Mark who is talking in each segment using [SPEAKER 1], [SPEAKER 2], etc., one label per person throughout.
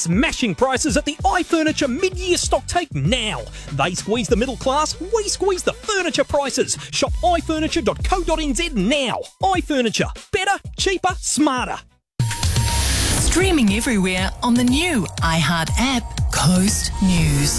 [SPEAKER 1] Smashing prices at the iFurniture mid-year stock take now. They squeeze the middle class, we squeeze the furniture prices. Shop ifurniture.co.nz now. iFurniture. Better, cheaper, smarter.
[SPEAKER 2] Streaming everywhere on the new iHeart app, Coast News.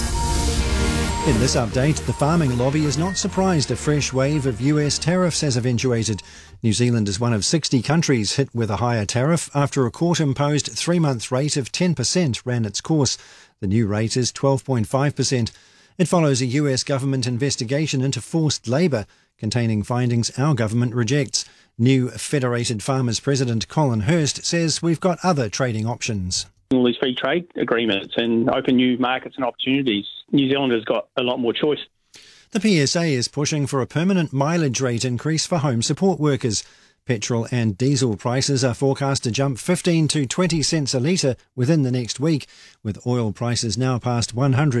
[SPEAKER 3] In this update, the farming lobby is not surprised a fresh wave of US tariffs has eventuated. New Zealand is one of 60 countries hit with a higher tariff after a court-imposed 3-month rate of 10% ran its course. The new rate is 12.5%. It follows a US government investigation into forced labour, containing findings our government rejects. New Federated Farmers President Colin Hurst says we've got other trading options.
[SPEAKER 4] All these free trade agreements and open new markets and opportunities. New Zealand has got a lot more choice.
[SPEAKER 3] The PSA is pushing for a permanent mileage rate increase for home support workers. Petrol and diesel prices are forecast to jump 15 to 20 cents a litre within the next week, with oil prices now past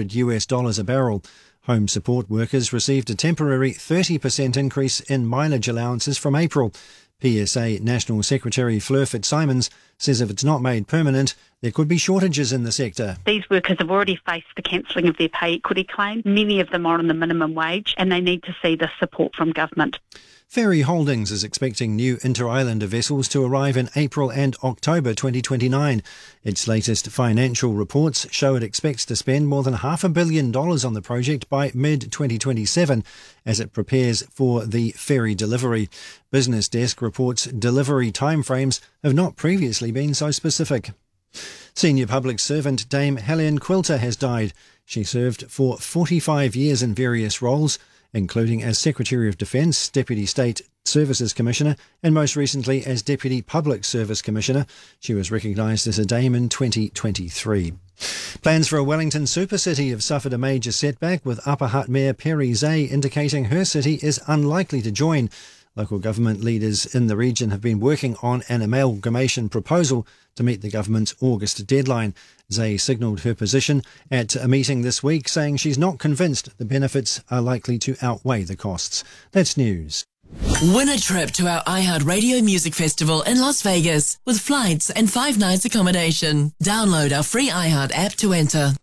[SPEAKER 3] $100 a barrel. Home support workers received a temporary 30% increase in mileage allowances from April. PSA National Secretary Fleur Fitzsimons says if it's not made permanent, there could be shortages in the sector.
[SPEAKER 5] These workers have already faced the cancelling of their pay equity claim. Many of them are on the minimum wage and they need to see the support from government.
[SPEAKER 3] Ferry Holdings is expecting new inter-islander vessels to arrive in April and October 2029. Its latest financial reports show it expects to spend more than $500 million on the project by mid-2027 as it prepares for the ferry delivery. Business Desk reports delivery timeframes have not previously been so specific. Senior public servant Dame Helene Quilter has died. She served for 45 years in various roles, including as Secretary of Defence, Deputy State Services Commissioner, and most recently as Deputy Public Service Commissioner. She was recognised as a Dame in 2023. Plans for a Wellington super city have suffered a major setback, with Upper Hutt Mayor Perry Zay indicating her city is unlikely to join. Local government leaders in the region have been working on an amalgamation proposal to meet the government's August deadline. Zay signalled her position at a meeting this week, saying she's not convinced the benefits are likely to outweigh the costs. That's news.
[SPEAKER 2] Win a trip to our iHeart Radio Music Festival in Las Vegas with flights and 5 nights accommodation. Download our free iHeart app to enter.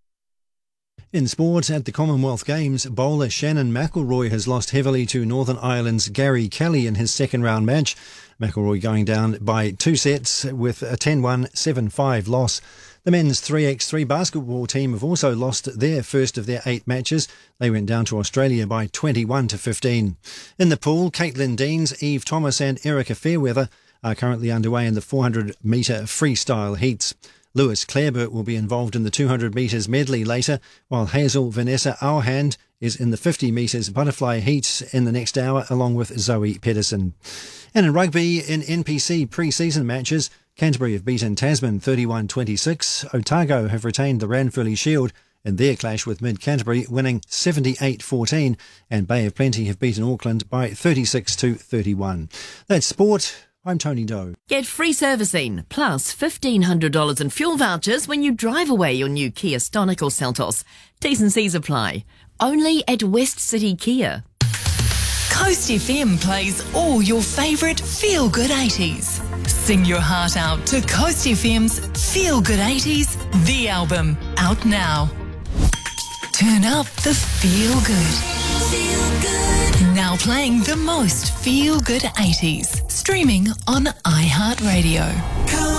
[SPEAKER 3] In sport, at the Commonwealth Games, bowler Shannon McElroy has lost heavily to Northern Ireland's Gary Kelly in his second round match. McElroy going down by 2 sets with a 10-1, 7-5 loss. The men's 3x3 basketball team have also lost their first of their 8 matches. They went down to Australia by 21-15. In the pool, Caitlin Deans, Eve Thomas and Erica Fairweather are currently underway in the 400-metre freestyle heats. Lewis Clareburt will be involved in the 200 metres medley later, while Hazel Vanessa Auerhand is in the 50 metres butterfly heat in the next hour, along with Zoe Pedersen. And in rugby, in NPC pre-season matches, Canterbury have beaten Tasman 31-26. Otago have retained the Ranfurly Shield in their clash with Mid-Canterbury, winning 78-14, and Bay of Plenty have beaten Auckland by 36-31. That's sport. I'm Tony Doe.
[SPEAKER 2] Get free servicing, plus $1,500 in fuel vouchers when you drive away your new Kia Stonic or Seltos. T's and C's apply. Only at West City Kia. Coast FM plays all your favourite feel-good 80s. Sing your heart out to Coast FM's Feel Good 80s, the album, out now. Turn up the feel good. Feel good. Now playing the most feel good 80s. Streaming on iHeartRadio.